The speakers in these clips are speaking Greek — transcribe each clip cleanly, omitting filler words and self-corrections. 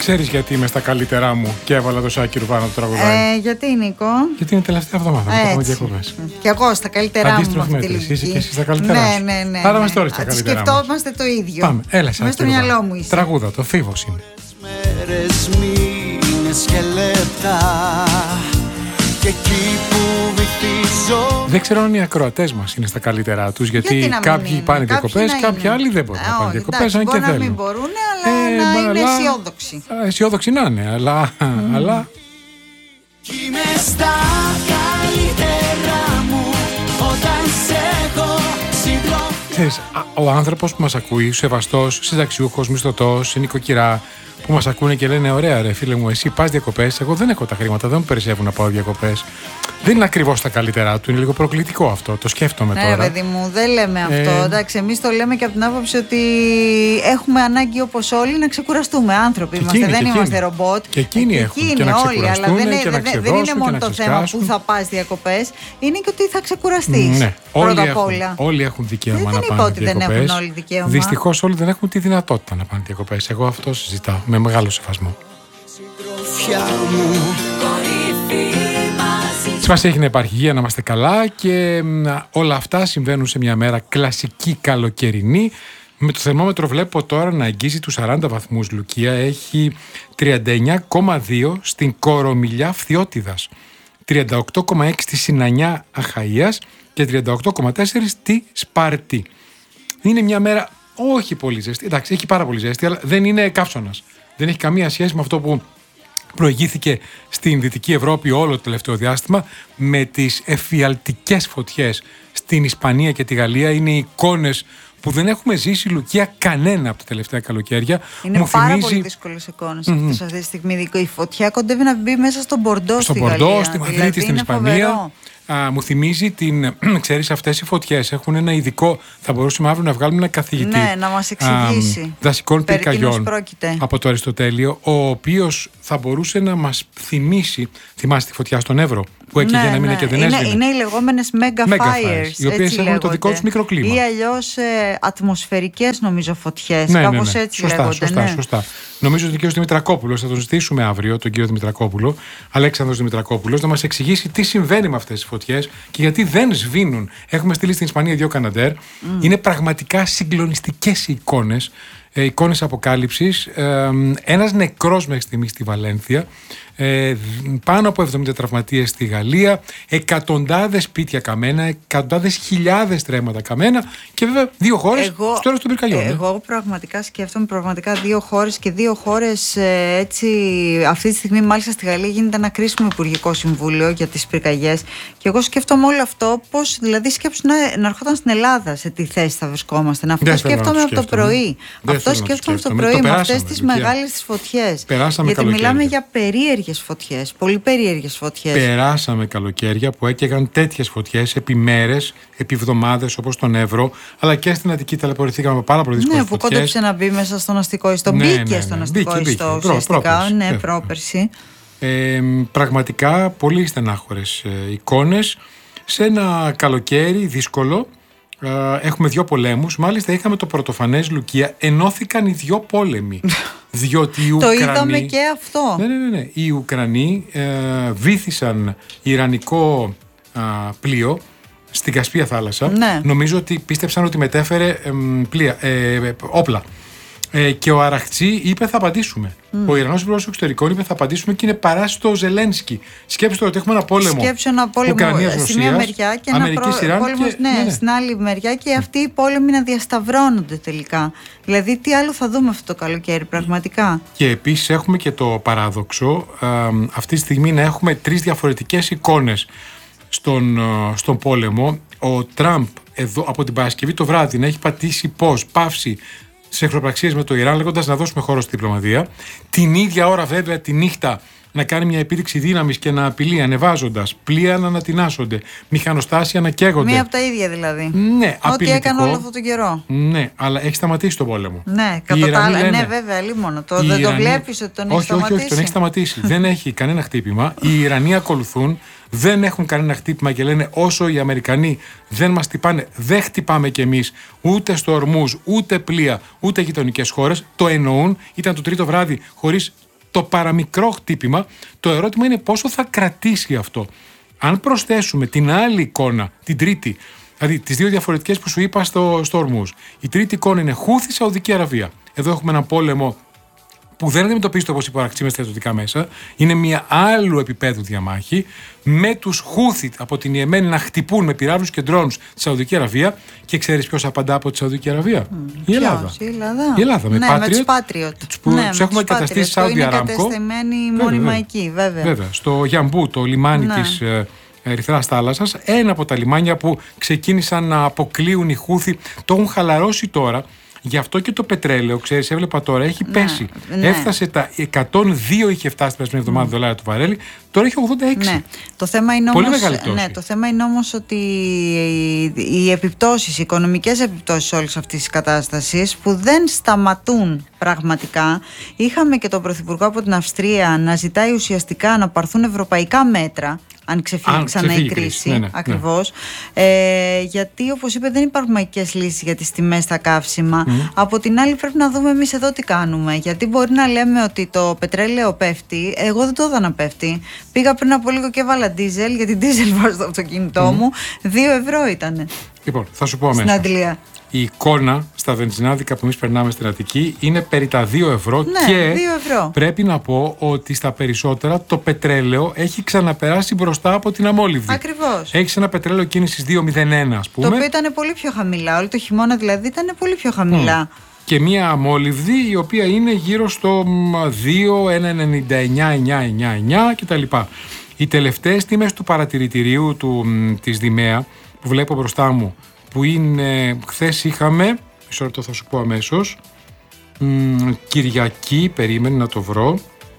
Ξέρεις γιατί είμαι στα καλύτερά μου και έβαλα το Σάκη Ρουβάνο το τραγουδάκι? Γιατί, Νίκο? Γιατί είναι τελευταία εβδομάδα. Θα πάμε διακοπές. Και εγώ στα καλύτερά μου. Αντίστροφη μέτρηση. Είσαι και εσύ στα καλύτερά σου. Ναι. Άρα είμαστε όλοι στα καλύτερά μας. Σκεφτόμαστε το ίδιο. Πάμε, έλα Σάκη. Μέσα στο μυαλό μου είσαι. Τραγούδα, το Φίβος είναι. Μέρες, μήνες και λεπτά. Και εκεί που βυθίζω. Δεν ξέρω αν οι ακροατές μας είναι στα καλύτερά τους, γιατί κάποιοι πάνε διακοπές, κάποιοι άλλοι δεν μπορούν να πάνε διακοπές, αν και θέλουν. Μπορεί να μην μπορούν, αλλά να είναι αισιόδοξοι. Αισιόδοξοι να είναι, αλλά. Κι είμαι στα καλύτερά μου όταν σε έχω συντρόφια. Ξέρεις, ο άνθρωπος που μας ακούει, σεβαστός, συνταξιούχος, μισθωτός, νοικοκυρά, που μας ακούνε και λένε: ωραία, ρε φίλε μου, εσύ πας διακοπές. Εγώ δεν έχω τα χρήματα, δεν μου περισσεύουν να πάω διακοπές. Δεν είναι ακριβώς τα καλύτερά του, είναι λίγο προκλητικό αυτό. Το σκέφτομαι τώρα. Ναι, παιδί μου, δεν λέμε αυτό. Εντάξει, εμείς το λέμε και από την άποψη ότι έχουμε ανάγκη όπως όλοι να ξεκουραστούμε. Άνθρωποι είμαστε, δεν είμαστε ρομπότ. Και εκείνοι έχουν και να όλοι, αλλά δεν είναι μόνο το θέμα που θα πας διακοπές, είναι και ότι θα ξεκουραστείς. Ναι, πρώτα απ' όλα. Όλοι έχουν δικαίωμα να πάνε διακοπές. Δεν είπα ότι δεν έχουν όλοι δικαίωμα. Δυστυχώς όλοι δεν έχουν τη δυνατότητα να πάνε διακοπές. Εγώ αυτό συζητάω με μεγάλο σεβασμό. Σημασία έχει να υπάρχει υγεία, να είμαστε καλά και όλα αυτά συμβαίνουν σε μια μέρα κλασική καλοκαιρινή. Με το θερμόμετρο βλέπω τώρα να αγγίζει τους 40 βαθμούς Λουκία. Έχει 39,2 στην Κορομιλιά Φθιώτιδας, 38,6 στη Συνανιά Αχαΐας και 38,4 στη Σπάρτη. Είναι μια μέρα όχι πολύ ζεστή. Εντάξει, έχει πάρα πολύ ζέστη, αλλά δεν είναι καύσωνας. Δεν έχει καμία σχέση με αυτό που προηγήθηκε στην Δυτική Ευρώπη όλο το τελευταίο διάστημα, με τις εφιαλτικές φωτιές στην Ισπανία και τη Γαλλία. Είναι εικόνες που δεν έχουμε ζήσει, Λουκία, κανένα από τα τελευταία καλοκαίρια. Είναι πάρα πολύ δύσκολες εικόνες αυτές αυτή τη στιγμή. Η φωτιά κοντεύει να μπει μέσα στον Μπορντό στη Γαλλία. Στον Μπορντό, στη Μαδρίτη, στην Ισπανία. Φοβερό. Μου θυμίζει ξέρεις, αυτές οι φωτιές έχουν ένα ειδικό, θα μπορούσαμε αύριο να βγάλουμε ένα καθηγητή. Ναι, να μας εξηγήσει. Δασικών πυρκαγιών από το Αριστοτέλειο, ο οποίος θα μπορούσε να μας θυμίσει. Θυμάστε τη φωτιά στον Εύρο που έκαιγε ένα μήνα και δεν έσβηνε? Είναι οι λεγόμενες mega fires, οι οποίες έχουν το δικό τους μικροκλίμα. Ή αλλιώς ατμοσφαιρικές, νομίζω, φωτιές. Κάπως έτσι λέγονται. Σωστά. Νομίζω ότι ο κ. Δημητρακόπουλος, θα τον ζητήσουμε αύριο, τον κύριο Δημητρακόπουλο, Αλέξανδρος Δημητρακόπουλος, να μας εξηγήσει τι συμβαίνει με αυτές τις φωτιές και γιατί δεν σβήνουν. Έχουμε στείλει στην Ισπανία 2 Καναντέρ. Είναι πραγματικά συγκλονιστικές οι εικόνες. Εικόνες αποκάλυψης. Ένας νεκρός μέχρι στιγμή στη Βαλένθια. Πάνω από 70 τραυματίες στη Γαλλία. Εκατοντάδες σπίτια καμένα. Εκατοντάδες χιλιάδες τρέματα καμένα. Και βέβαια 2 χώρες στο τέλος των πυρκαγιών. Εγώ πραγματικά σκέφτομαι 2 χώρες και 2 χώρες έτσι. Αυτή τη στιγμή, μάλιστα στη Γαλλία, γίνεται ένα κρίσιμο υπουργικό συμβούλιο για τις πυρκαγιές. Και εγώ σκέφτομαι όλο αυτό, πώς δηλαδή σκέψου να ερχόταν στην Ελλάδα, σε τι θέση θα βρισκόμασταν. Αυτό σκέφτομαι από το πρωί. Αυτό σκέφτομαι από το πρωί με αυτές τις μεγάλες τις φωτιές. Γιατί μιλάμε για περίεργες φωτιές, πολύ περίεργες φωτιές. Περάσαμε καλοκαίρια που έκαιγαν τέτοιες φωτιές επί μέρες, επί εβδομάδες, όπως τον Εύρο, αλλά και στην Αττική ταλαιπωρηθήκαμε με πάρα πολύ δύσκολες φωτιές. Ναι, που κόντεψε να μπει μέσα στον αστικό ιστό. Μπήκε στον αστικό ιστό ουσιαστικά. Ναι, πρόπερση. Πραγματικά πολύ στενάχωρες εικόνες σε ένα καλοκαίρι δύσκολο. Έχουμε 2 πολέμους. Μάλιστα είχαμε το πρωτοφανές, Λουκία. Ενώθηκαν οι 2 πόλεμοι. Διότι οι Ουκρανοί, το είδαμε και αυτό. Ναι. Οι Ουκρανοί βύθισαν ιρανικό πλοίο στην Κασπία θάλασσα. Ναι. Νομίζω ότι πίστεψαν ότι μετέφερε όπλα. Και ο Αραχτσί είπε θα απαντήσουμε. Ο Ιρανός Υπουργός Εξωτερικών είπε θα απαντήσουμε και είναι παράσει στο Ζελένσκι. Σκέψτε ότι έχουμε ένα πόλεμο. Στη μία μεριά και ένα πόλεμο στην άλλη μεριά και αυτοί οι πόλεμοι να διασταυρώνονται τελικά. Δηλαδή, τι άλλο θα δούμε αυτό το καλοκαίρι, πραγματικά. Και επίσης έχουμε και το παράδοξο αυτή τη στιγμή να έχουμε 3 διαφορετικές εικόνες στον πόλεμο. Ο Τραμπ εδώ από την Παρασκευή το βράδυ να έχει πατήσει παύση σε εχθροπραξίες με το Ιράν, λέγοντας να δώσουμε χώρο στη διπλωματία. Την ίδια ώρα, βέβαια, τη νύχτα να κάνει μια επίδειξη δύναμης και να απειλεί, ανεβάζοντας πλοία να ανατινάσσονται, μηχανοστάσια να καίγονται. Μία από τα ίδια δηλαδή. Ναι, ό,τι έκανε όλο αυτόν τον καιρό. Ναι, αλλά έχει σταματήσει τον πόλεμο. Ναι, κατά τα άλλα. Ναι, βέβαια, λίμωνο. Δεν το βλέπεις ότι τον έχει σταματήσει. Όχι, τον έχει σταματήσει. Δεν έχει κανένα χτύπημα. Οι Ιρανοί ακολουθούν. Δεν έχουν κανένα χτύπημα και λένε όσο οι Αμερικανοί δεν μας χτυπάνε, δεν χτυπάμε κι εμείς ούτε στο Ορμούζ, ούτε πλοία, ούτε γειτονικές χώρες. Το εννοούν. Ήταν το τρίτο βράδυ χωρίς το παραμικρό χτύπημα. Το ερώτημα είναι πόσο θα κρατήσει αυτό. Αν προσθέσουμε την άλλη εικόνα, την τρίτη, δηλαδή τις δύο διαφορετικές που σου είπα στο Ορμούζ, η τρίτη εικόνα είναι Χούθη, Σαουδική Αραβία. Εδώ έχουμε έναν πόλεμο που δεν αντιμετωπίζεται όπως υπαραξεί με στρατιωτικά μέσα, είναι μια άλλου επίπεδου διαμάχη, με τους Χούθη από την Ιεμένη να χτυπούν με πυράβλους και ντρόουνς τη Σαουδική Αραβία. Και ξέρεις ποιος απαντά από τη Σαουδική Αραβία? Η Ελλάδα. Η Ελλάδα με Patriot. Τους έχουμε εγκαταστήσει Saudi Aramco. Είναι κατεστημένη μόνιμα εκεί, βέβαια. Στο Γιαμπού, το λιμάνι της Ερυθράς Θάλασσας, ένα από τα λιμάνια που ξεκίνησαν να αποκλείουν οι Χούθη. Το έχουν χαλαρώσει τώρα. Γι' αυτό και το πετρέλαιο, ξέρεις, έβλεπα τώρα, έχει πέσει. Έφτασε τα 102, είχε φτάσει την περασμένη εβδομάδα $1 του βαρέλι, τώρα έχει 86. Ναι. Το θέμα είναι πολύ όμως, μεγάλη πτώση. Ναι, το θέμα είναι όμως ότι οι επιπτώσεις, οι οικονομικές επιπτώσεις όλης αυτής της κατάστασης που δεν σταματούν πραγματικά. Είχαμε και τον Πρωθυπουργό από την Αυστρία να ζητάει ουσιαστικά να πάρθουν ευρωπαϊκά μέτρα αν ξεφύγει ξανά η κρίση. Ακριβώς. Γιατί, όπως είπε, δεν υπάρχουν μαγικές λύσεις για τις τιμές στα καύσιμα. Από την άλλη, πρέπει να δούμε εμείς εδώ τι κάνουμε. Γιατί μπορεί να λέμε ότι το πετρέλαιο πέφτει. Εγώ δεν το είδα να πέφτει. Πήγα πριν από λίγο και έβαλα ντίζελ, γιατί ντίζελ βάζω στο αυτοκίνητό μου. 2 € ήταν. Λοιπόν, θα σου πω αμέσως. Στην Αντλία. Η εικόνα στα βενζινάδικα που εμείς περνάμε στην Αττική είναι περί τα 2 ευρώ, ναι, και 2 € πρέπει να πω ότι στα περισσότερα το πετρέλαιο έχει ξαναπεράσει μπροστά από την αμόλυβδη. Ακριβώς. Έχεις ένα πετρέλαιο κίνησης 2,01 ας πούμε. Το οποίο ήταν πολύ πιο χαμηλά. Όλο το χειμώνα δηλαδή ήταν πολύ πιο χαμηλά. Και μία αμόλυβδη η οποία είναι γύρω στο 2,199,999 κτλ. Οι τελευταίες τιμές του παρατηρητηρίου της Δημαία που βλέπω μπροστά μου, που είναι, χθες είχαμε, μισό λεπτό θα σου πω αμέσως, Κυριακή, περίμενε να το βρω,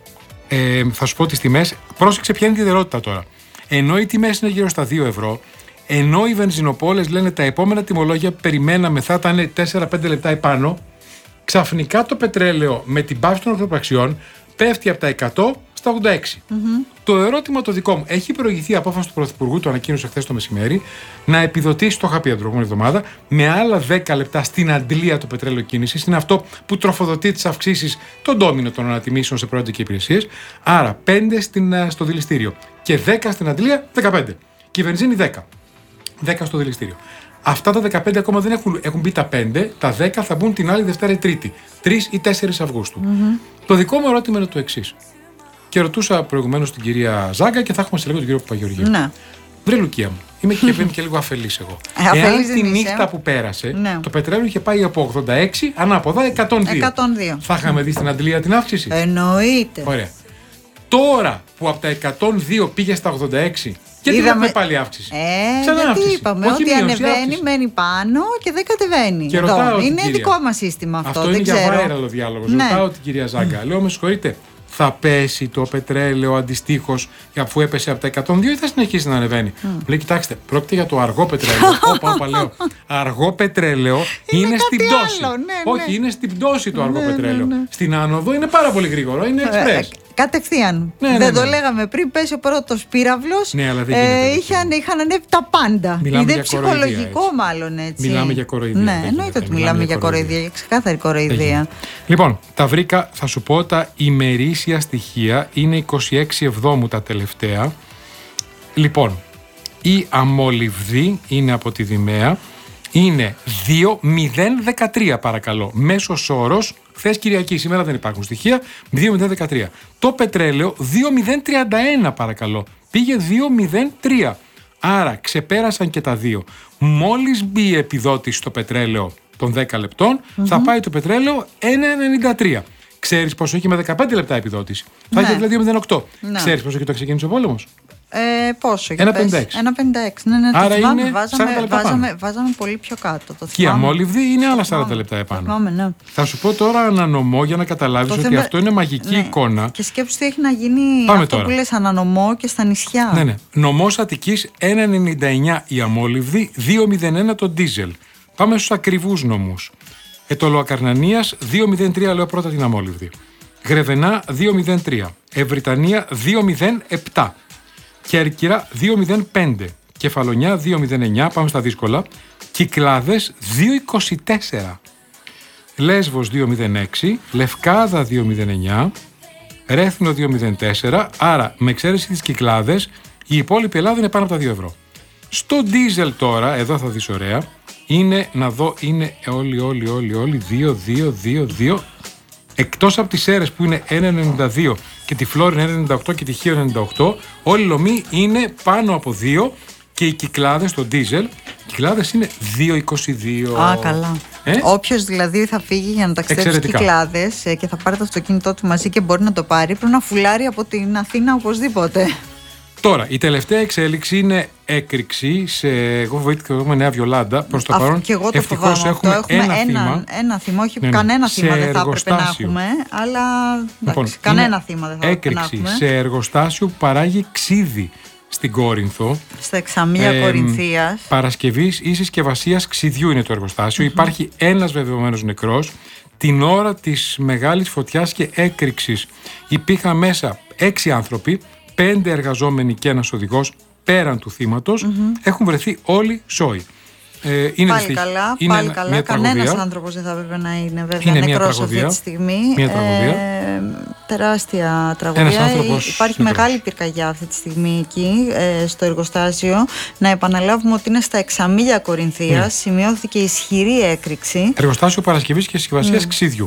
θα σου πω τις τιμές. Πρόσεξε ποια είναι η ιδιαιτερότητα τώρα. Ενώ οι τιμές είναι γύρω στα 2 ευρώ, ενώ οι βενζινοπόλες λένε τα επόμενα τιμολόγια περιμέναμε θα ήταν 4-5 λεπτά επάνω, ξαφνικά το πετρέλαιο με την πάυση των ορθοπραξιών πέφτει από τα 100 στα 86. Το ερώτημα το δικό μου, έχει προηγηθεί απόφαση του Πρωθυπουργού, το ανακοίνωσε χθες το μεσημέρι, να επιδοτήσει, το είχα πει την προηγούμενη εβδομάδα, με άλλα 10 λεπτά στην αντλία το πετρέλαιο κίνησης. Είναι αυτό που τροφοδοτεί τις αυξήσεις, τον ντόμινο των ανατιμήσεων σε προϊόντα και υπηρεσίες. Άρα 5 στο δηληστήριο και 10 στην αντλία, 15. Και η βενζίνη 10. 10 στο δηληστήριο. Αυτά τα 15 ακόμα δεν έχουν μπει τα 5, τα 10 θα μπουν την άλλη Δευτέρα ή Τρίτη, 3 ή 4 Αυγούστου. Το δικό μου ερώτημα είναι το εξής. Και ρωτούσα προηγουμένως την κυρία Ζάγκα και θα έχουμε σε λίγο τον κύριο Παπαγεωργίου. Ναι. Βρε Λουκία μου, είμαι και πριν και λίγο αφελής εγώ. Εάν τη νύχτα που πέρασε, το πετρέλαιο είχε πάει από 86 ανάποδα 102. Θα είχαμε δει στην αντλία την αύξηση. Εννοείται. Ωραία. Τώρα που από τα 102 πήγε στα 86, γιατί δεν έχουμε πάλι αύξηση. Γιατί είπαμε ότι ανεβαίνει, μένει πάνω και δεν κατεβαίνει. Και ρωτάω είναι κυρία, δικό μας σύστημα αυτό. Αυτό δεν είναι ξέρω. για viral ο διάλογος. Ρωτάω την κυρία Ζάγκα, λέω με συγχωρείτε, θα πέσει το πετρέλαιο αντιστοίχως αφού έπεσε από τα 102 ή θα συνεχίσει να ανεβαίνει? Λέει, κοιτάξτε, πρόκειται για το αργό πετρέλαιο. Όπα, λέω. Αργό πετρέλαιο είναι στην πτώση. Όχι, είναι στην πτώση το αργό πετρέλαιο. Στην άνοδο είναι πάρα πολύ γρήγορο, είναι express. Κατευθείαν. Δεν το λέγαμε πριν, πέσει ο πρώτος πύραυλος. Ναι, αλλά δεν γίνεται. Είχαν ανέβει τα πάντα. Μιλάμε είναι για ψυχολογικό μάλλον έτσι. Μιλάμε για κοροϊδία. Ναι, εννοείται ότι μιλάμε για κοροϊδία, για ξεκάθαρη κοροϊδία. Λοιπόν, τα βρήκα, θα σου πω τα ημερήσια στοιχεία. Είναι 26 Εβδόμου τα τελευταία. Λοιπόν, η αμολυβδή είναι από τη Δημαία. Είναι 2,013 παρακαλώ. Μέσος όρος, χθες Κυριακή, σήμερα δεν υπάρχουν στοιχεία, 2,013. Το πετρέλαιο 2,031 παρακαλώ. Πήγε 2,03. Άρα ξεπέρασαν και τα δύο. Μόλις μπει η επιδότηση στο πετρέλαιο των 10 λεπτών, θα πάει το πετρέλαιο 1,93. Ξέρεις πόσο έχει με 15 λεπτά επιδότηση? Θα έχει δηλαδή 2,08. Ξέρεις πόσο έχει το ξεκίνησε ο πόλεμος? Πόσο? 1,56. 1,56. Ναι, άρα είναι 40 λεπτά βάζαμε πολύ πιο κάτω. Και η αμόλυβδη είναι άλλα 40 λεπτά επάνω. Ναι. Θα σου πω τώρα ανανομό για να καταλάβεις ότι αυτό είναι μαγική εικόνα. Και σκέψου τι έχει να γίνει. Πάμε αυτό τώρα. Που λες ανανομό και στα νησιά. Ναι. Νομός Αττικής 1,99 η αμόλυβδη, 2,01 το ντίζελ. Πάμε στους ακριβούς νομούς. Ετωλοακαρνανίας 2,03 λέω πρώτα την αμόλυβδη. Γρεβενά 2,03. Ευρυτανία 2,07. Κέρκυρα 2,05. Κεφαλονιά 2,09. Πάμε στα δύσκολα. Κυκλάδες 2,24. Λέσβος 2,06. Λευκάδα 2,09. Ρέθινο 2,04. Άρα, με εξαίρεση τις Κυκλάδες, η υπόλοιπη Ελλάδα είναι πάνω από τα 2 ευρώ. Στο ντίζελ τώρα, εδώ θα δεις ωραία, είναι, να δω, είναι όλοι 2. Εκτός από τις αίρες που είναι 1,92 και τη Φλόριν 1,98 και τη Χίο 1,98, όλοι οι λομοί είναι πάνω από 2 και οι Κυκλάδες στο ντίζελ, οι Κυκλάδες είναι 2,22. Α, καλά. Όποιος δηλαδή θα φύγει για να ταξιδέψει στις Κυκλάδες και θα πάρει το αυτοκίνητό του μαζί και μπορεί να το πάρει, πρέπει να φουλάρει από την Αθήνα οπωσδήποτε. Τώρα, η τελευταία εξέλιξη είναι έκρηξη σε. Εγώ φοβήθηκα ότι έχουμε νέα Βιολάντα. Προς το παρόν, και εγώ το ευτυχώς έχουμε ένα θύμα. Όχι, κανένα θύμα δεν θα έπρεπε να έχουμε. Αλλά εντάξει, κανένα θύμα δεν θα έπρεπε να έχουμε. Έκρηξη σε εργοστάσιο που παράγει ξύδι στην Κόρινθο. Στα Εξαμήλια Κορινθίας. Παρασκευής ή συσκευασίας ξυδιού είναι το εργοστάσιο. Υπάρχει ένας βεβαιωμένος νεκρός. Την ώρα της μεγάλης φωτιάς και έκρηξης υπήρχαν μέσα 6 άνθρωποι. 5 εργαζόμενοι και ένας οδηγός πέραν του θύματος έχουν βρεθεί όλοι σώοι. Είναι πάλι καλά. Κανένας άνθρωπος δεν θα έπρεπε να είναι βέβαια νεκρός αυτή τη στιγμή. Μια τραγωδία. Τεράστια τραγωδία. Υπάρχει μεγάλη πυρκαγιά αυτή τη στιγμή εκεί στο εργοστάσιο. Να επαναλάβουμε ότι είναι στα Εξαμήλια Κορινθίας. Σημειώθηκε ισχυρή έκρηξη. Εργοστάσιο παρασκευής και συσκευασίας ξύδιου.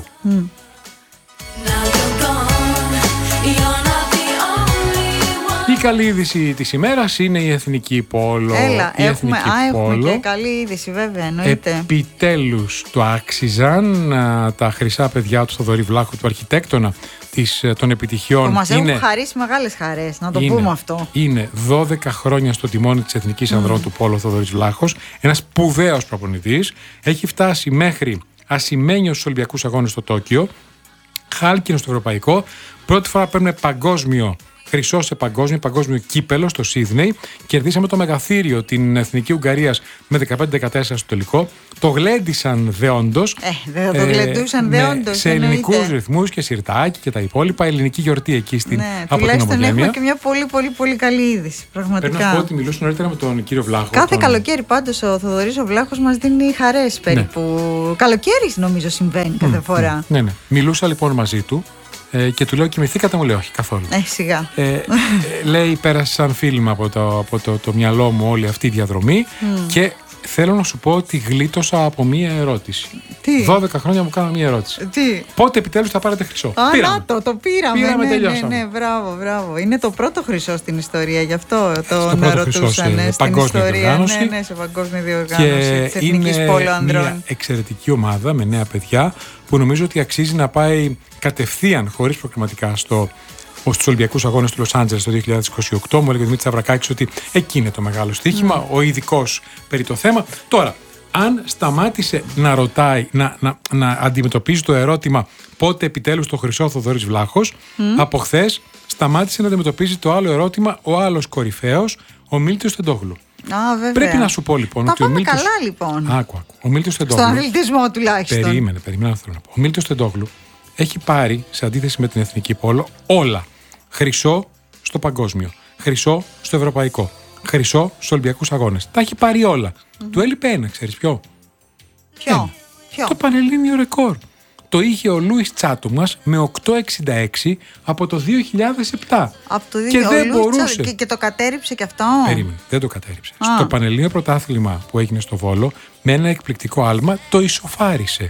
Η καλή είδηση της ημέρας είναι η Εθνική Πόλο. Έχουμε και καλή είδηση βέβαια, εννοείται. Επιτέλους το άξιζαν τα χρυσά παιδιά του Θοδωρή Βλάχου, του αρχιτέκτονα των επιτυχιών. Που μας έχουν χαρίσει μεγάλες χαρές, να το πούμε αυτό. Είναι 12 χρόνια στο τιμόνι της Εθνικής Ανδρών του Πόλο Θοδωρής Βλάχος. Ένας σπουδαίος προπονητής. Έχει φτάσει μέχρι ασημένιο στους Ολυμπιακούς Αγώνες στο Τόκιο. Χάλκινο στο Ευρωπαϊκό. Πρώτη φορά παίρνουμε παγκόσμιο χρυσό σε παγκόσμιο κύπελο στο Σίδνεϊ. Κερδίσαμε το μεγαθύριο την Εθνική Ουγγαρίας με 15-14 στο τελικό. Το γλέντισαν δεόντως. Δεν το γλεντούσαν δεόντως. Σε ελληνικούς ρυθμούς και σιρτάκι και τα υπόλοιπα. Ελληνική γιορτή εκεί στην τουλάχιστον έχουμε και μια πολύ καλή είδηση. Πραγματικά. Πρέπει να σου πω ότι μιλούσα νωρίτερα με τον κύριο Βλάχο. Κάθε καλοκαίρι πάντως ο Θοδωρής ο Βλάχος μας δίνει χαρές περίπου. Καλοκαίρι νομίζω συμβαίνει κάθε φορά. Ναι. Μιλούσα λοιπόν μαζί του. Και του λέω κοιμηθήκατε, μου λέει όχι καθόλου. Σιγά. Λέει πέρασε σαν φίλμα από το μυαλό μου όλη αυτή η διαδρομή και θέλω να σου πω ότι γλίτωσα από μία ερώτηση. Τι? 12 χρόνια μου κάνα μία ερώτηση. Τι? Πότε επιτέλους θα πάρετε χρυσό? Το πήραμε. Τελειώσαμε. Ναι, μπράβο. Είναι το πρώτο χρυσό στην ιστορία, γι' αυτό το ρωτούσαν στην ιστορία. Ναι, σε παγκόσμια διοργάνωση της Εθνικής Πόλο Ανδρών. Μια εξαιρετική ομάδα με νέα παιδιά που νομίζω ότι αξίζει να πάει κατευθείαν χωρίς προκριματικά στους Ολυμπιακούς Αγώνες του Λος Άντζελες το 2028. Μου έλεγε ο Δημήτρης Αβρακάκης ότι εκεί είναι το μεγάλο στοίχημα, ο ειδικός περί το θέμα. Τώρα, αν σταμάτησε να ρωτάει, να αντιμετωπίζει το ερώτημα πότε επιτέλους το χρυσό Θοδωρής Βλάχος, από χθες σταμάτησε να αντιμετωπίζει το άλλο ερώτημα ο άλλος κορυφαίος, ο Μίλτος Τεντόγλου. Πρέπει να σου πω λοιπόν ότι ο Μίλτος. Καλά λοιπόν. Άκου. Ο Μίλτος Τεντόγλου. Στον αθλητισμό τουλάχιστον. Περίμενε να θέλω να πω. Ο Μίλτος Τεντόγλου έχει πάρει, σε αντίθεση με την Εθνική Πόλο, όλα. Χρυσό στο παγκόσμιο. Χρυσό στο ευρωπαϊκό. Χρυσό στους Ολυμπιακούς Αγώνες. Τα έχει πάρει όλα. Του έλειπε ένα, ξέρεις ποιο? Ποιο? Το πανελλήνιο ρεκόρ. Το είχε ο Λούις Τσάτουμας με 8,66 από το 2007. Και δεν μπορούσε. Και το κατέριψε και αυτό. Περίμενε, δεν το κατέριψε. Στο πανελλήνιο πρωτάθλημα που έγινε στο Βόλο, με ένα εκπληκτικό άλμα, το ισοφάρισε.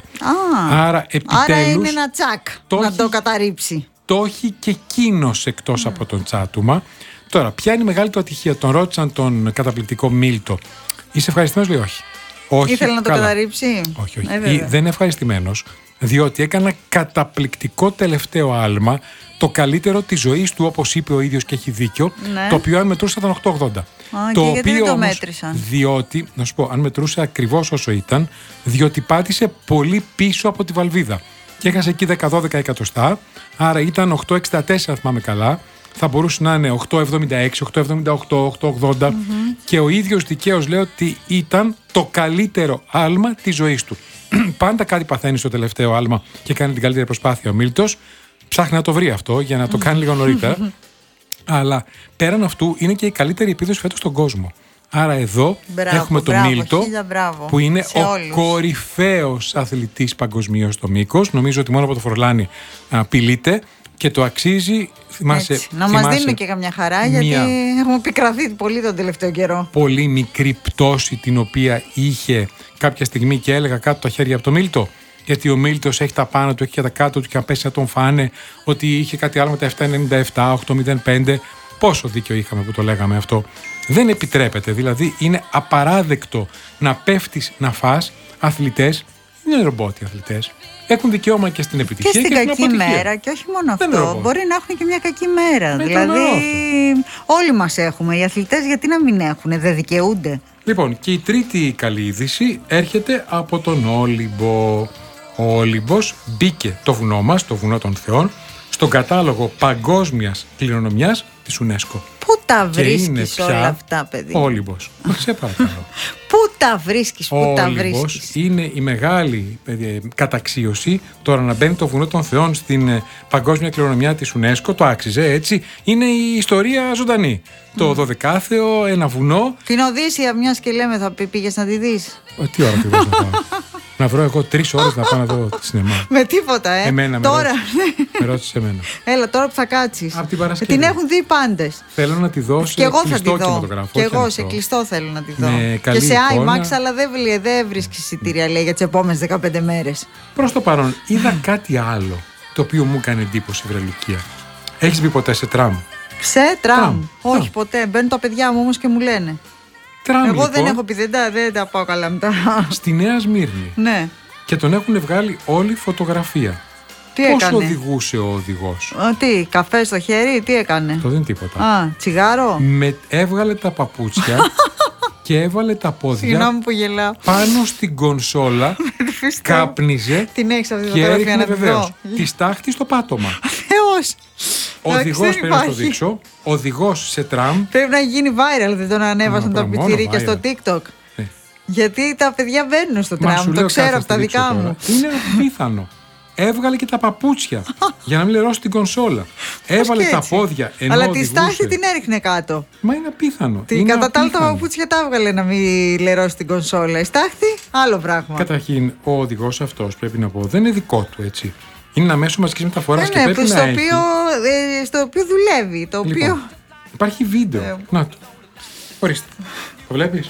Άρα επιτέλους είναι ένα τσακ να το καταρρίψει. Το έχει και εκείνος εκτός από τον Τσάτουμα. Τώρα, ποια είναι η μεγάλη του ατυχία? Τον ρώτησαν τον καταπληκτικό Μίλτο. Είσαι ευχαριστημένος? Λέει όχι. Ήθελε να το καταρρίψει. Όχι. Δεν είναι ευχαριστημένος, διότι έκανα καταπληκτικό τελευταίο άλμα, το καλύτερο της ζωής του, όπως είπε ο ίδιος και έχει δίκιο, το οποίο αν μετρούσε ήταν 8,80. Το οποίο το μέτρησαν? Διότι, να σου πω, αν μετρούσε ακριβώς όσο ήταν, διότι πάτησε πολύ πίσω από τη βαλβίδα. Και έχασε εκεί 10-12 εκατοστά, άρα ήταν 8,64 θυμάμαι καλά. Θα μπορούσε να είναι 8,76, 8,78, 8,80 και ο ίδιος δικαίως λέει ότι ήταν το καλύτερο άλμα της ζωής του. Πάντα κάτι παθαίνει στο τελευταίο άλμα και κάνει την καλύτερη προσπάθεια ο Μίλτος. Ψάχνει να το βρει αυτό για να το κάνει λίγο νωρίτερα. Αλλά πέραν αυτού είναι και η καλύτερη επίδοση φέτος στον κόσμο. Άρα εδώ έχουμε τον Μίλτο που είναι ο κορυφαίος αθλητής παγκοσμίως στο μήκος. Νομίζω ότι μόνο από το Φορλάνι απειλείται. Και το αξίζει. Να μας δίνουν και καμιά χαρά, γιατί έχουμε πικραθεί πολύ τον τελευταίο καιρό. Πολύ μικρή πτώση την οποία είχε κάποια στιγμή και έλεγα κάτω τα χέρια από το Μίλτο. Γιατί ο Μίλτος έχει τα πάνω του, έχει και τα κάτω του και αν πέσει να τον φάνε. Ότι είχε κάτι άλλο με τα 7,97, 8,05. Πόσο δίκιο είχαμε που το λέγαμε αυτό. Δεν επιτρέπεται. Δηλαδή είναι απαράδεκτο να πέφτεις να φας. Αθλητές, είναι ρομπότ οι αθλητές. Έχουν δικαίωμα και στην επιτυχία και στην κακή αποτυχία. μέρα. Και όχι μόνο αυτό. Μπορεί να έχουν και μια κακή μέρα. Δηλαδή, όλοι μας έχουμε. Οι αθλητές γιατί να μην έχουν, δεν δικαιούνται. Λοιπόν, και η τρίτη καλή είδηση έρχεται από τον Όλυμπο. Ο Όλυμπος μπήκε το βουνό μας, το βουνό των Θεών, στον κατάλογο παγκόσμιας κληρονομιάς της UNESCO. Πού τα βρίσκεις όλα αυτά, παιδί? Ο Όλυμπος. Σε παρακαλώ. Πού τα βρίσκεις, πού τα βρίσκεις? Ο Όλυμπος είναι η μεγάλη καταξίωση. Τώρα να μπαίνει το βουνό των Θεών στην παγκόσμια κληρονομιά της UNESCO, το άξιζε, έτσι. Είναι η ιστορία ζωντανή. Το 12άθεο, ένα βουνό. Την Οδύσσεια, μιας και λέμε, θα πήγες να τη δεις? Τι ώρα πήγες να πάω? Να βρω εγώ 3 ώρες να πάω να δω τη σινεμά. Με τίποτα, Εμένα, τώρα. Με ρώτησες εμένα. Έλα, τώρα που θα κάτσεις. Από την Παρασκευή. Την έχουν δει οι πάντες. Θέλω να τη δω σε κλειστό κινηματογράφο. Και εγώ σε κλειστό θέλω να τη δω. Και σε IMAX, αλλά δεν βρίσκεις εισιτήρια, λέει, για τις επόμενες 15 μέρες. Προς το παρόν, είδα κάτι άλλο το οποίο μου έκανε εντύπωση, Βρελουκία. Έχεις μπει ποτέ σε τραμ? Σε τραμ? Όχι, ποτέ. Μπαίνουν τα παιδιά μου όμως και μου λένε. Τραμ, εγώ λοιπόν, δεν έχω πει, δεν τα πάω καλά μετά. Στη Νέα Σμύρνη. Ναι. Και τον έχουν βγάλει όλη φωτογραφία. Τι πώς έκανε? οδηγούσε ο οδηγός? Τι, καφέ στο χέρι, τι έκανε? Αυτό δεν είναι τίποτα. Τσιγάρο. Έβγαλε τα παπούτσια και έβαλε τα πόδια που γελάω. πάνω στην κονσόλα. Κάπνιζε. Την έχεις αυτή τη και φωτογραφία έριχνε να βεβαίως δω? τη στάχτη στο πάτωμα. Θεός. Οδηγός, πρέπει να το δείξω. Οδηγός σε τραμ. Πρέπει να γίνει viral, δεν τον ανέβασαν τα πιτσιρίκια στο TikTok. Γιατί τα παιδιά μπαίνουν στο τραμ, το ξέρω από τα δικά μου. Είναι απίθανο. Έβγαλε και τα παπούτσια για να μην λερώσει την κονσόλα. Έβαλε τα πόδια ενώ αλλά οδηγούσε. τη στάχη την έριχνε κάτω. Μα είναι απίθανο. Κατά τα άλλα τα παπούτσια τα έβγαλε να μην λερώσει την κονσόλα. Η στάχτη, άλλο πράγμα. Καταρχήν, ο οδηγός αυτός, πρέπει να πω, δεν είναι δικό του, έτσι. Είναι ένα μέσο μαζικής μεταφοράς και πρέπει να έχει. Στο οποίο δουλεύει. Το λοιπόν, οποίο... Υπάρχει βίντεο. Να το. Ορίστε. Το βλέπεις?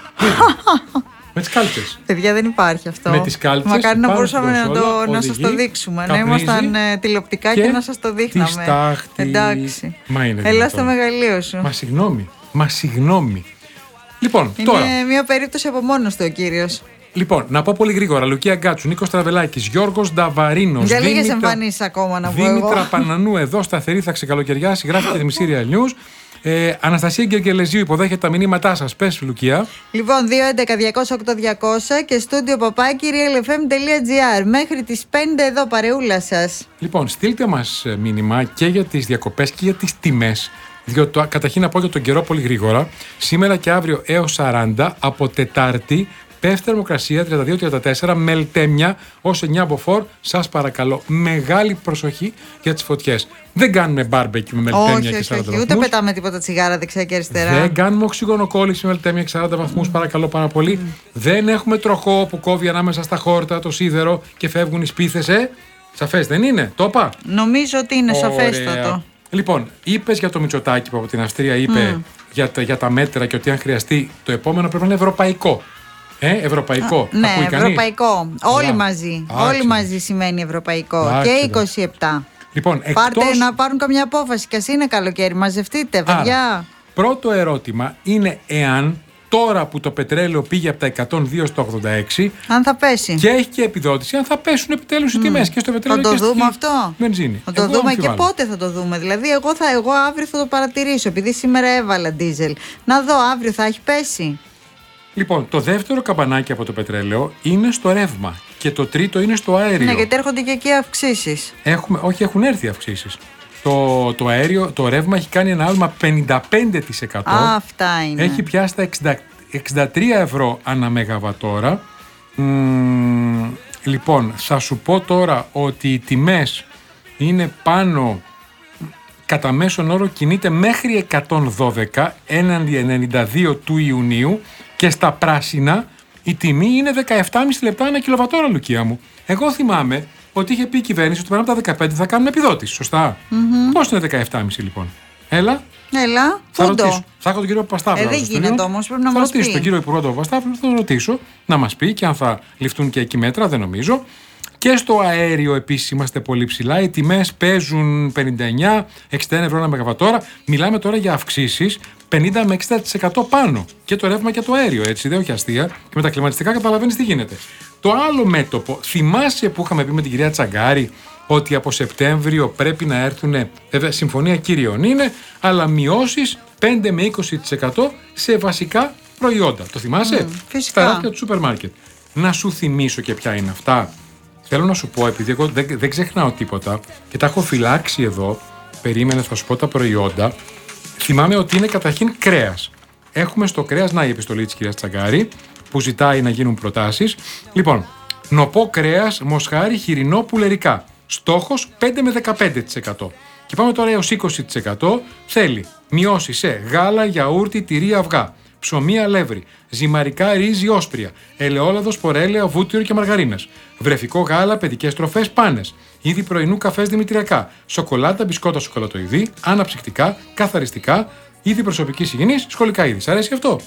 Με τις κάλτσες. Παιδιά, δεν υπάρχει αυτό. Με τις κάλτσες. Μακάρι να μπορούσαμε να σας το δείξουμε. Να ήμασταν τηλεοπτικά και να σας το δείχναμε. Εντάξει. Έλα στο μεγαλείο σου. Μα συγγνώμη. Λοιπόν, είναι τώρα. Είναι μια περίπτωση από μόνος του ο κύριος. Λοιπόν, να πω πολύ γρήγορα. Λουκία Γκάτσου, Νίκος Τραβελάκης, Γιώργος Νταβαρίνος. Για λίγες εμφανίσεις ακόμα να πω εγώ. Δήμητρα Πανανού εδώ, σταθερή, θα ξεκαλοκαιριάσει. Γράφει τη μισή Real News. Αναστασία Γκερκελεζίου, υποδέχεται τα μηνύματά σας. Πες, Λουκία. Λοιπόν, 211-208-200 και στούντιο παπάκι realfm.gr. Μέχρι τις 5 εδώ, παρεούλα σας. Λοιπόν, στείλτε μας μήνυμα και για τις διακοπές και για τις τιμές. Διότι καταρχήν να πω για τον καιρό πολύ γρήγορα. Σήμερα και αύριο έως 40, από Τετάρτη. Πέφτει θερμοκρασία 32-34, μελτέμια ως 9 μποφόρ. Σας παρακαλώ, μεγάλη προσοχή για τις φωτιές. Δεν κάνουμε μπάρμπεκι με μελτέμια και 40 βαθμούς. Ούτε πετάμε τίποτα τσιγάρα δεξιά και αριστερά. Δεν κάνουμε οξυγονοκόλληση με μελτέμια και 40 βαθμούς, παρακαλώ πάρα πολύ. Δεν έχουμε τροχό που κόβει ανάμεσα στα χόρτα το σίδερο και φεύγουν οι σπίθες, Σαφές δεν είναι, το είπα? Νομίζω ότι είναι σαφέστατο. Λοιπόν, είπες για το Μητσοτάκη που από την Αυστρία είπε για τα μέτρα και ότι αν χρειαστεί το επόμενο πρέπει να είναι ευρωπαϊκό. Ευρωπαϊκό. Ναι, ευρωπαϊκό. Όλοι μαζί σημαίνει ευρωπαϊκό. Και 27. Λοιπόν, να πάρουν καμιά απόφαση και ας είναι καλοκαίρι. Μαζευτείτε, παιδιά. Πρώτο ερώτημα είναι εάν τώρα που το πετρέλαιο πήγε από τα 102 στο 86, αν θα πέσει. Και έχει και επιδότηση, αν θα πέσουν επιτέλους οι τιμές και στο πετρέλαιο. Θα το δούμε αυτό. Βενζίνη. Θα το δούμε και πότε θα το δούμε. Δηλαδή, εγώ αύριο θα το παρατηρήσω, επειδή σήμερα έβαλα ντίζελ. Να δω, αύριο θα έχει πέσει. Λοιπόν, το δεύτερο καμπανάκι από το πετρέλαιο είναι στο ρεύμα και το τρίτο είναι στο αέριο. Ναι, γιατί έρχονται και εκεί αυξήσεις. Όχι, έχουν έρθει αυξήσεις. Το αέριο, το ρεύμα έχει κάνει ένα άλμα 55%. Αυτά είναι. Έχει πιάσει τα 63 ευρώ ανά μεγαβατόρα. Λοιπόν, θα σου πω τώρα ότι οι τιμές είναι πάνω, κατά μέσον όρο κινείται μέχρι 112 έναντι 92 του Ιουνίου και στα πράσινα η τιμή είναι 17,5 λεπτά ανά κιλοβατόρα, Λουκία μου. Εγώ θυμάμαι ότι είχε πει η κυβέρνηση ότι πέρα από τα 15 θα κάνουν επιδότηση. Σωστά. Πώς είναι 17,5 λοιπόν? Έλα, θα ρωτήσω. Θα έχω τον κύριο Παπασταύρο. Δεν γίνεται όμως, πρέπει να μας πει. Θα ρωτήσω τον κύριο Υπουργό τον Παπασταύρο, θα τον ρωτήσω να μας πει και αν θα ληφθούν και εκεί μέτρα, δεν νομίζω. Και στο αέριο επίσης είμαστε πολύ ψηλά. Οι τιμές παίζουν 59-61 ευρώ ένα μεγαβατόρα. Μιλάμε τώρα για αυξήσεις 50 με 60% πάνω. Και το ρεύμα και το αέριο, έτσι, δεν όχι αστεία. Και με τα κλιματιστικά καταλαβαίνεις τι γίνεται. Το άλλο μέτωπο, θυμάσαι που είχαμε πει με την κυρία Τσαγκάρη ότι από Σεπτέμβριο πρέπει να έρθουν, βέβαια συμφωνία κύριων είναι, αλλά μειώσεις 5 με 20% σε βασικά προϊόντα. Το θυμάσαι? Φυσικά. Στα ράφια του σούπερ μάρκετ. Να σου θυμίσω και ποια είναι αυτά. Θέλω να σου πω, επειδή εγώ δεν ξεχνάω τίποτα και τα έχω φυλάξει εδώ, περίμενε, θα σου πω τα προϊόντα. Θυμάμαι ότι είναι καταρχήν κρέας. Έχουμε στο κρέας, να η επιστολή της κυρίας Τσαγκάρη, που ζητάει να γίνουν προτάσεις. Λοιπόν, νοπό κρέας, μοσχάρι, χοιρινό, πουλερικά. Στόχος 5 με 15%. Και πάμε τώρα έως 20%. Θέλει μειώσει σε γάλα, γιαούρτι, τυρί, αυγά, ψωμί, αλεύρι, ζυμαρικά, ρύζι, όσπρια, ελαιόλαδο, σπορέλαια, βούτυρο και μαργαρίνες, βρεφικό γάλα, παιδικές τροφές, πάνες, είδη πρωινού καφές δημητριακά, σοκολάτα, μπισκότα σοκολατοειδή, αναψυκτικά, καθαριστικά, είδη προσωπικής υγιεινής, σχολικά είδη. Σ' αρέσει αυτό?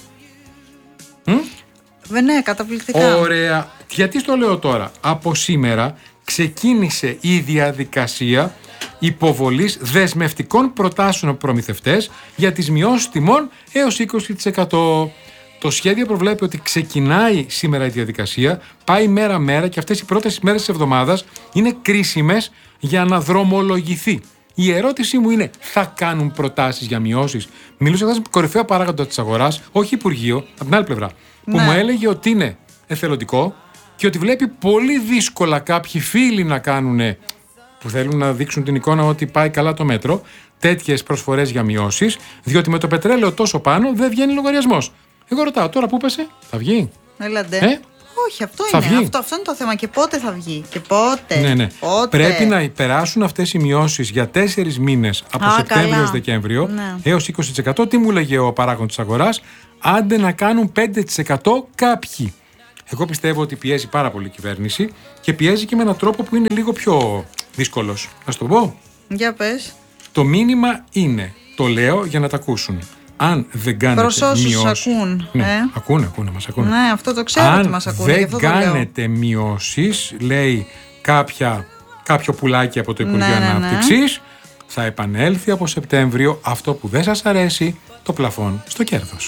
Ναι, καταπληκτικά. Ωραία. Γιατί στο λέω τώρα? Από σήμερα ξεκίνησε η διαδικασία υποβολής δεσμευτικών προτάσεων από προμηθευτές για τις μειώσεις τιμών έως 20%. Το σχέδιο προβλέπει ότι ξεκινάει σήμερα η διαδικασία, πάει μέρα-μέρα και αυτές οι πρώτες μέρες της εβδομάδας είναι κρίσιμες για να δρομολογηθεί. Η ερώτησή μου είναι, θα κάνουν προτάσεις για μειώσεις? Μιλούσα χθες με κορυφαίο παράγοντα της αγοράς, όχι Υπουργείο, από την άλλη πλευρά, που μου έλεγε ότι είναι εθελοντικό και ότι βλέπει πολύ δύσκολα κάποιοι φίλοι να κάνουν, που θέλουν να δείξουν την εικόνα ότι πάει καλά το μέτρο, τέτοιες προσφορές για μειώσεις, διότι με το πετρέλαιο τόσο πάνω δεν βγαίνει λογαριασμός. Εγώ ρωτάω, τώρα που πέσε, θα βγει? Έλατε. Όχι, αυτό θα είναι. Βγει. Αυτό είναι το θέμα. Και πότε θα βγει? Και πότε? Ναι. Πότε? Πρέπει να περάσουν αυτές οι μειώσεις για 4 μήνες από Σεπτέμβριο έως Δεκέμβριο, έως 20%. Τι μου λέγε ο παράγοντας της αγοράς? Άντε να κάνουν 5% κάποιοι. Εγώ πιστεύω ότι πιέζει πάρα πολύ η κυβέρνηση και πιέζει και με έναν τρόπο που είναι λίγο πιο δύσκολος. Να σου το πω. Για πες. Το μήνυμα είναι, το λέω για να τα ακούσουν. Αν δεν κάνετε μειώσεις. Ακούν. Ναι, ακούνε, μας ακούνε. Ναι, αυτό το ξέρω ότι μας ακούνε. Αν δεν κάνετε μειώσεις, λέει κάποιο πουλάκι από το Υπουργείο Ανάπτυξης, θα επανέλθει από Σεπτέμβριο αυτό που δεν σας αρέσει, το πλαφόν στο κέρδος.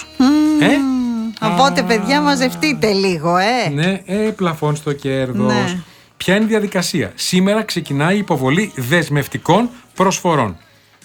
Οπότε, παιδιά, μαζευτείτε λίγο, Ναι, πλαφόν στο κέρδος. Ναι. Ποια είναι η διαδικασία? Σήμερα ξεκινάει η υποβολή δεσμευτικών προσφορών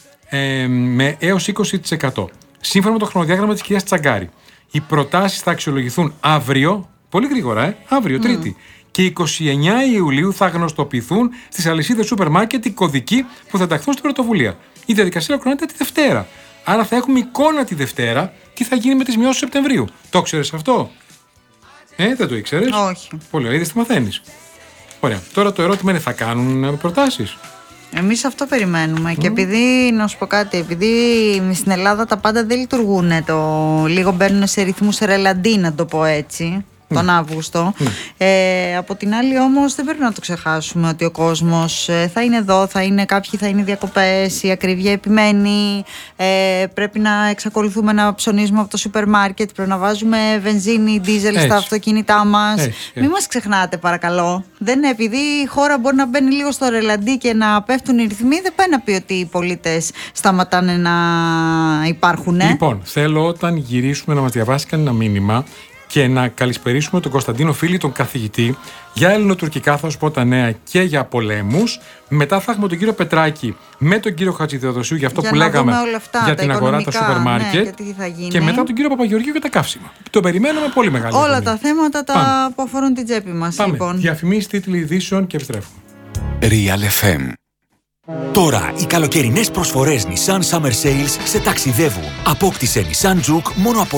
με έως 20%. Σύμφωνα με το χρονοδιάγραμμα της κυρίας Τσαγκάρη. Οι προτάσεις θα αξιολογηθούν αύριο, πολύ γρήγορα, αύριο, Τρίτη. Και 29 Ιουλίου θα γνωστοποιηθούν στις αλυσίδες σούπερ μάρκετ οι κωδικοί που θα ενταχθούν στην πρωτοβουλία. Η διαδικασία ολοκληρώνεται τη Δευτέρα. Άρα θα έχουμε εικόνα τη Δευτέρα τι θα γίνει με τις μειώσεις Σεπτεμβρίου. Το ξέρεις αυτό? Δεν το ήξερες? Όχι. Πολύ ωραία, είδες τι μαθαίνεις. Ωραία. Τώρα το ερώτημα είναι, θα κάνουν προτάσεις? Εμείς αυτό περιμένουμε. Και επειδή, να σου πω κάτι, επειδή στην Ελλάδα τα πάντα δεν λειτουργούν, λίγο μπαίνουν σε ρυθμούς ρελαντί, να το πω έτσι, τον Αύγουστο. Από την άλλη όμως δεν πρέπει να το ξεχάσουμε ότι ο κόσμος θα είναι εδώ, κάποιοι θα είναι διακοπές, η ακρίβεια επιμένει, πρέπει να εξακολουθούμε να ψωνίζουμε από το σούπερ μάρκετ, πρέπει να βάζουμε βενζίνη, ντίζελ στα αυτοκίνητά μας. Μην μας ξεχνάτε παρακαλώ. Δεν, επειδή η χώρα μπορεί να μπαίνει λίγο στο ρελαντί και να πέφτουν οι ρυθμοί, δεν πάει να πει ότι οι πολίτες σταματάνε να υπάρχουν. Λοιπόν, θέλω όταν γυρίσουμε να μας διαβάσει κανένα μήνυμα και να καλησπερίσουμε τον Κωνσταντίνο Φίλη, τον καθηγητή, για ελληνοτουρκικά θα σου πω τα νέα και για πολέμους. Μετά θα έχουμε τον κύριο Πετράκη με τον κύριο Χατζηδεοδοσίου για αυτό που λέγαμε για την αγορά, τα σούπερ μάρκετ. Και μετά τον κύριο Παπαγεωργίου για τα καύσιμα. Το περιμένουμε πολύ μεγάλη. Όλα τα θέματα που αφορούν την τσέπη μας. Πάμε. Λοιπόν. Διαφημίσεις, τίτλοι ειδήσεων και επιστρέφουμε. Real FM. Τώρα οι καλοκαιρινές προσφορές Nissan Summer Sales σε ταξιδεύουν. Απόκτησε Nissan Juke μόνο από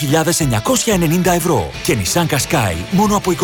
20.990 ευρώ και Nissan Qashqai μόνο από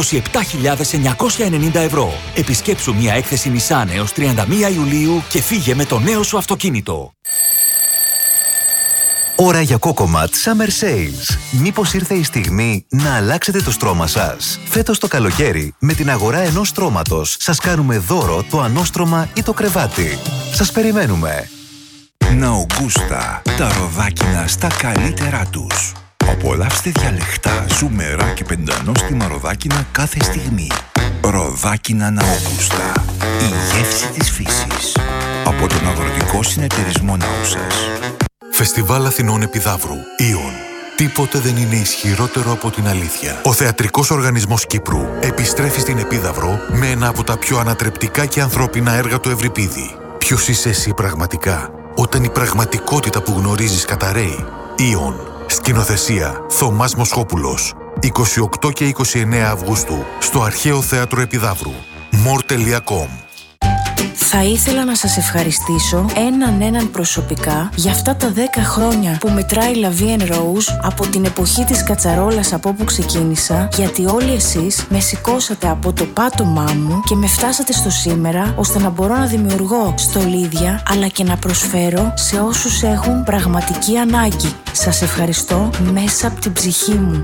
27.990 ευρώ. Επισκέψου μια έκθεση Nissan έως 31 Ιουλίου και φύγε με το νέο σου αυτοκίνητο. Ώρα για Cocomat Summer Sales. Μήπως ήρθε η στιγμή να αλλάξετε το στρώμα σας? Φέτος το καλοκαίρι, με την αγορά ενός στρώματος, σας κάνουμε δώρο το ανώστρωμα ή το κρεβάτι. Σας περιμένουμε. Ναουγκούστα, τα ροδάκινα στα καλύτερά τους. Απολαύστε διαλεχτά, ζουμερά και πεντανόστιμα ροδάκινα κάθε στιγμή. Ροδάκινα Ναουγκούστα, η γεύση της φύσης. Από τον Αγροτικό Συνεταιρισμό Νάουσας. Φεστιβάλ Αθηνών Επιδαύρου. Ήον. Τίποτε δεν είναι ισχυρότερο από την αλήθεια. Ο Θεατρικός Οργανισμός Κύπρου επιστρέφει στην Επίδαυρο με ένα από τα πιο ανατρεπτικά και ανθρώπινα έργα του Ευρυπίδη. Ποιος είσαι εσύ πραγματικά, όταν η πραγματικότητα που γνωρίζεις καταραίει? Ήον. Σκηνοθεσία Θωμάς Μοσχόπουλος. 28 και 29 Αυγούστου στο Αρχαίο Θέατρο Επιδαύρου. more.com. Θα ήθελα να σας ευχαριστήσω έναν προσωπικά για αυτά τα 10 χρόνια που μετράει La Vie en Rose από την εποχή της κατσαρόλας από όπου ξεκίνησα, γιατί όλοι εσείς με σηκώσατε από το πάτωμά μου και με φτάσατε στο σήμερα, ώστε να μπορώ να δημιουργώ στολίδια αλλά και να προσφέρω σε όσους έχουν πραγματική ανάγκη. Σας ευχαριστώ μέσα από την ψυχή μου.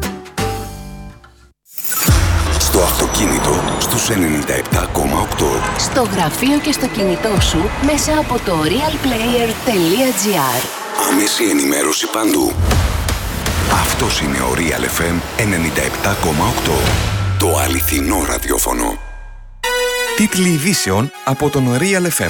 Στο αυτοκίνητο στους 97,8. Στο γραφείο και στο κινητό σου μέσα από το realplayer.gr. Άμεση ενημέρωση παντού. Αυτός είναι ο Real FM 97,8. Το αληθινό ραδιόφωνο. Τίτλοι ειδήσεων από τον Real FM.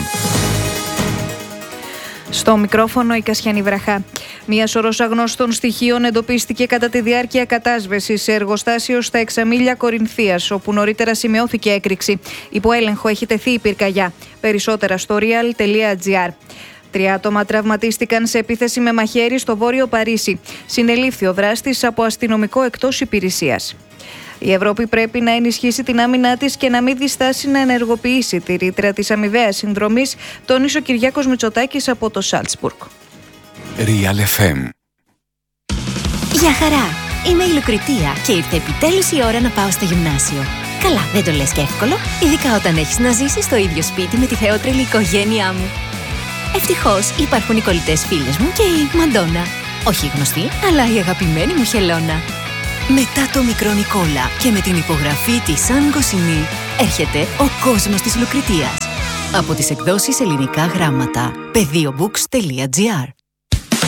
Στο μικρόφωνο η Κασιανή Βραχά. Μία σωρός αγνώστων στοιχείων εντοπίστηκε κατά τη διάρκεια κατάσβεσης σε εργοστάσιο στα Εξαμήλια Κορινθίας, όπου νωρίτερα σημειώθηκε έκρηξη. Υπό έλεγχο έχει τεθεί η πυρκαγιά. Περισσότερα στο real.gr. 3 άτομα τραυματίστηκαν σε επίθεση με μαχαίρι στο Βόρειο Παρίσι. Συνελήφθη ο δράστης από αστυνομικό εκτός υπηρεσίας. Η Ευρώπη πρέπει να ενισχύσει την άμυνά της και να μην διστάσει να ενεργοποιήσει τη ρήτρα της αμοιβαίας συνδρομής, τόνισε ο Κυριάκος Μητσοτάκης από το Σάλτσμπουργκ. Real FM. Γεια χαρά! Είμαι η Λουκριτία και ήρθε επιτέλους η ώρα να πάω στο γυμνάσιο. Καλά, δεν το λες και εύκολο, ειδικά όταν έχεις να ζήσεις στο ίδιο σπίτι με τη θεότρελη οικογένειά μου. Ευτυχώς υπάρχουν οι κολλητές φίλες μου και η Μαντόνα. Όχι γνωστή, αλλά η αγαπημένη μου Χελώνα. Μετά το μικρό Νικόλα και με την υπογραφή της Σαν Κοσινή, έρχεται ο κόσμος της Λουκριτίας. Από τις εκδόσεις Ελληνικά Γράμματα. Πεδίobooks.gr.